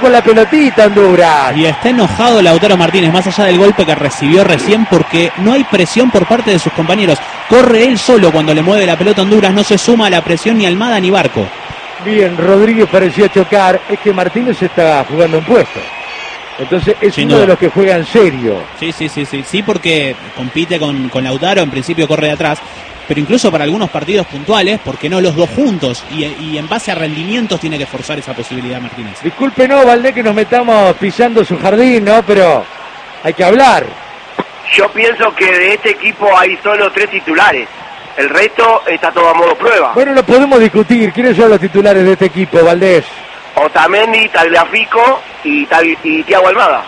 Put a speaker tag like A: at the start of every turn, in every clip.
A: con la pelotita Honduras.
B: Y está enojado Lautaro Martínez, más allá del golpe que recibió recién, porque no hay presión por parte de sus compañeros. Corre él solo cuando le mueve la pelota a Honduras, no se suma a la presión ni Almada ni Barco.
A: Bien, Rodríguez parecía chocar, es que Martínez está jugando un puesto. Entonces es
B: Sin
A: uno
B: duda
A: de los que juega en serio.
B: Sí, porque compite con Lautaro, en principio corre de atrás, pero incluso para algunos partidos puntuales, ¿por qué no los dos juntos? Y en base a rendimientos tiene que forzar esa posibilidad Martínez.
A: Disculpe, no, Valdés, que nos metamos pisando su jardín, ¿no? Pero hay que hablar.
C: Yo pienso que de este equipo hay solo 3 titulares. El resto está todo a modo prueba.
A: Bueno, lo podemos discutir. ¿Quiénes son los titulares de este equipo, Valdés?
C: Otamendi, Tagliafico y Thiago Almada.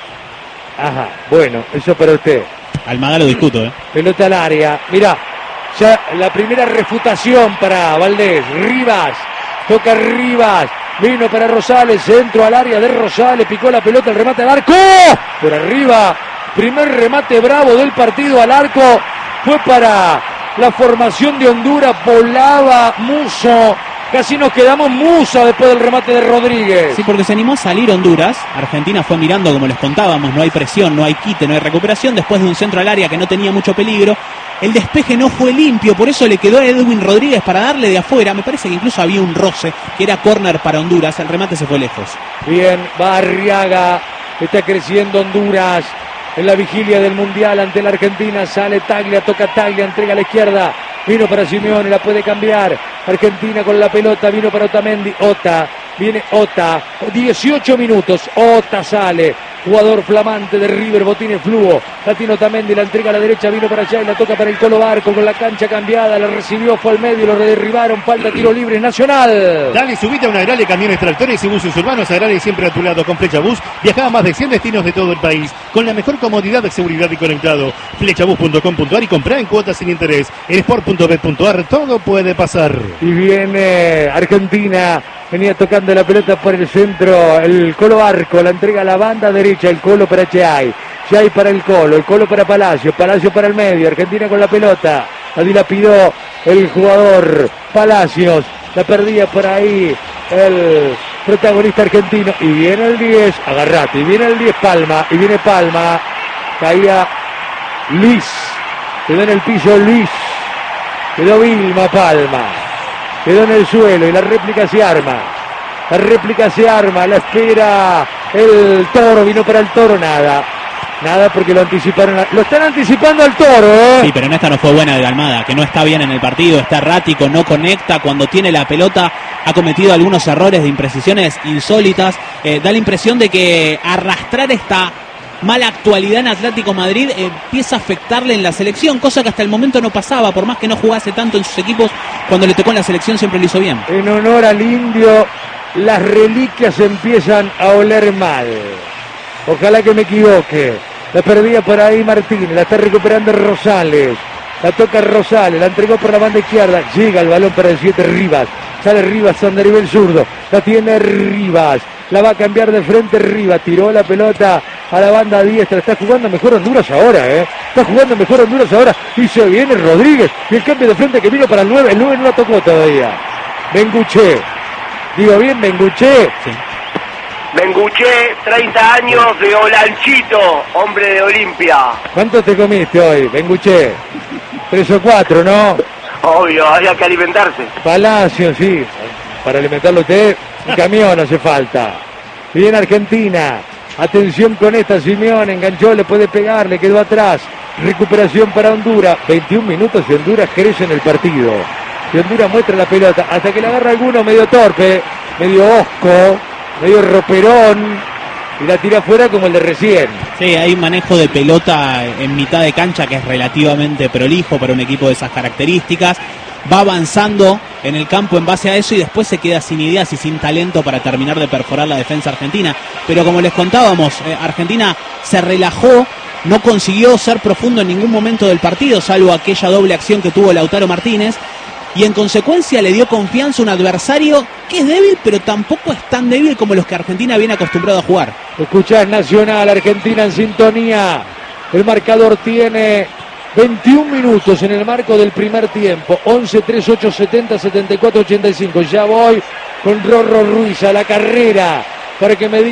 A: Ajá, bueno, eso para usted.
B: Almada lo discuto,
A: Pelota al área. Mirá, ya la primera refutación para Valdés. Rivas, toca Rivas. Vino para Rosales, centro al área de Rosales. Picó la pelota, el remate al arco. Por arriba, primer remate bravo del partido al arco. Fue para la formación de Honduras. Volaba Muso. Casi nos quedamos musa después del remate de Rodríguez.
B: Sí, porque se animó a salir Honduras. Argentina fue mirando, como les contábamos, no hay presión, no hay quite, no hay recuperación. Después de un centro al área que no tenía mucho peligro, el despeje no fue limpio, por eso le quedó a Edwin Rodríguez para darle de afuera. Me parece que incluso había un roce, que era córner para Honduras. El remate se fue lejos.
A: Bien, va Arriaga. Está creciendo Honduras en la vigilia del Mundial ante la Argentina. Sale Taglia, toca Taglia, entrega a la izquierda. Vino para Simeone, la puede cambiar. Argentina con la pelota, vino para Otamendi. Viene Ota, 18 minutos. Ota sale, jugador flamante de River, Botines Fluo. La tiene Otamendi, la entrega a la derecha, vino para allá y la toca para el Colo Barco con la cancha cambiada. La recibió, fue al medio, lo derribaron. Falta, tiro libre, Nacional.
D: Dale, subite a una Agrale, camiones, tractores y buses urbanos. Agrale siempre a tu lado con Flechabús. Viaja a más de 100 destinos de todo el país con la mejor comodidad de seguridad y conectado. Flechabús.com.ar y comprar en cuotas sin interés. En sport.bet.ar todo puede pasar.
A: Y viene Argentina, venía tocando la pelota por el centro, el Colo Barco, la entrega a la banda derecha, el Colo para Cheay para el Colo para Palacio para el medio, Argentina con la pelota, la dilapidó el jugador Palacios, la perdía por ahí el protagonista argentino, y viene el 10, agarrate, y viene el 10 Palma, y viene Palma, caía Luis, quedó en el piso Luis, quedó Vilma Palma. Quedó en el suelo y la réplica se arma. La espera el Toro, vino para el Toro, nada porque lo anticiparon. Lo están anticipando al Toro,
B: Sí, pero en esta no fue buena de Almada, que no está bien en el partido, está errático, no conecta, cuando tiene la pelota ha cometido algunos errores de imprecisiones insólitas. Da la impresión de que arrastrar esta mala actualidad en Atlético Madrid empieza a afectarle en la selección, cosa que hasta el momento no pasaba, por más que no jugase tanto en sus equipos, cuando le tocó en la selección siempre lo hizo bien.
A: En honor al Indio, las reliquias empiezan a oler mal. Ojalá que me equivoque. La perdía por ahí Martínez, la está recuperando Rosales. La toca Rosales, la entregó por la banda izquierda. Llega el balón para el 7 Rivas. Sale Rivas a nivel zurdo. La tiene Rivas. La va a cambiar de frente Rivas. Tiró la pelota a la banda diestra. Está jugando mejor Honduras ahora, Está jugando mejor Honduras ahora. Y se viene Rodríguez. Y el cambio de frente que vino para el 9. El 9 no la tocó todavía. Benguché. Digo bien, Benguché.
B: Sí.
C: Benguché, 30 años de Olanchito, hombre de Olimpia.
A: ¿Cuánto te comiste hoy, Benguché? 3 o 4, ¿no?
C: Obvio, había que alimentarse.
A: Palacio, sí. Para alimentarlo usted, un camión hace falta. Bien Argentina. Atención con esta, Simeone enganchó, le puede pegar, le quedó atrás. Recuperación para Honduras. 21 minutos y Honduras crece en el partido. Y Honduras muestra la pelota hasta que le agarra alguno medio torpe, medio osco, medio roperón, y la tira afuera como el de recién.
B: Sí, hay un manejo de pelota en mitad de cancha que es relativamente prolijo para un equipo de esas características. Va avanzando en el campo en base a eso y después se queda sin ideas y sin talento para terminar de perforar la defensa argentina. Pero como les contábamos, Argentina se relajó, no consiguió ser profundo en ningún momento del partido, salvo aquella doble acción que tuvo Lautaro Martínez. Y en consecuencia le dio confianza a un adversario que es débil, pero tampoco es tan débil como los que Argentina viene acostumbrado a jugar.
A: Escuchás Nacional, Argentina en sintonía. El marcador tiene 21 minutos en el marco del primer tiempo. 11, 3, 8, 70, 74, 85. Ya voy con Rorro Ruiz a la carrera para que me diga.